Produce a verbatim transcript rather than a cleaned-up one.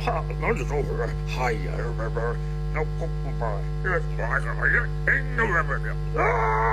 は、なんでそうか。はいやるべべ。のここば。よし、わかった。いや、えんのべべ。ああ